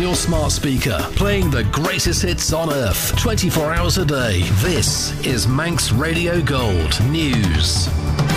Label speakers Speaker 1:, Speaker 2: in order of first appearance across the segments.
Speaker 1: your smart speaker, playing the greatest hits on earth, 24 hours a day. This is Manx Radio Gold News.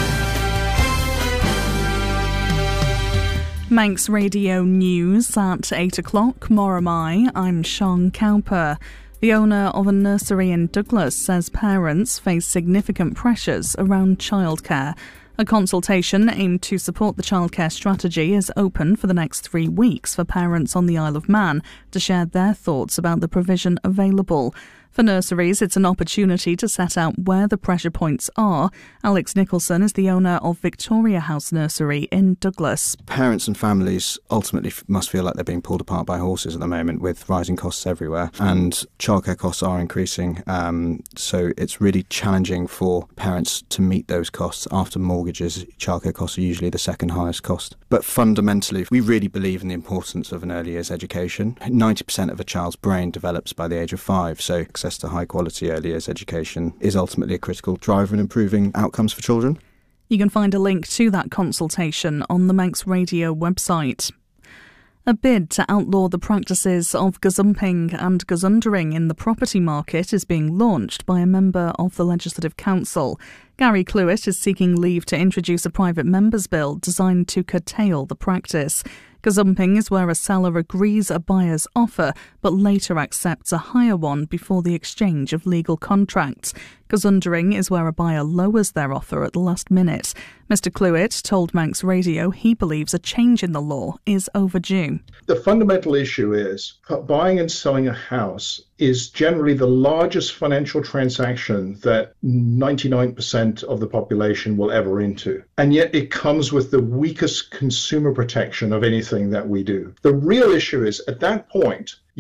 Speaker 2: Manx Radio News at 8 o'clock. Moramai, I'm Sean Cowper. The owner of a nursery in Douglas says parents face significant pressures around childcare. A consultation aimed to support the childcare strategy is open for the next 3 weeks for parents on the Isle of Man to share their thoughts about the provision available. For nurseries, it's an opportunity to set out where the pressure points are. Alex Nicholson is the owner of Victoria House Nursery in Douglas.
Speaker 3: Parents and families ultimately must feel like they're being pulled apart by horses at the moment with rising costs everywhere, and childcare costs are increasing. So it's really challenging for parents to meet those costs. After mortgages, childcare costs are usually the second highest cost. But fundamentally, we really believe in the importance of an early years education. 90% of a child's brain develops by the age of 5, so access to high-quality early years education is ultimately a critical driver in improving outcomes for children.
Speaker 2: You can find a link to that consultation on the Manx Radio website. A bid to outlaw the practices of gazumping and gazundering in the property market is being launched by a member of the Legislative Council. Gary Clewett is seeking leave to introduce a private member's bill designed to curtail the practice. Gazumping is where a seller agrees a buyer's offer but later accepts a higher one before the exchange of legal contracts. Gazundering is where a buyer lowers their offer at the last minute. Mr Clewett told Manx Radio he believes a change in the law is overdue.
Speaker 4: The fundamental issue is buying and selling a house is generally the largest financial transaction that 99% of the population will ever into. And yet it comes with the weakest consumer protection of anything that we do. The real issue is, at that point,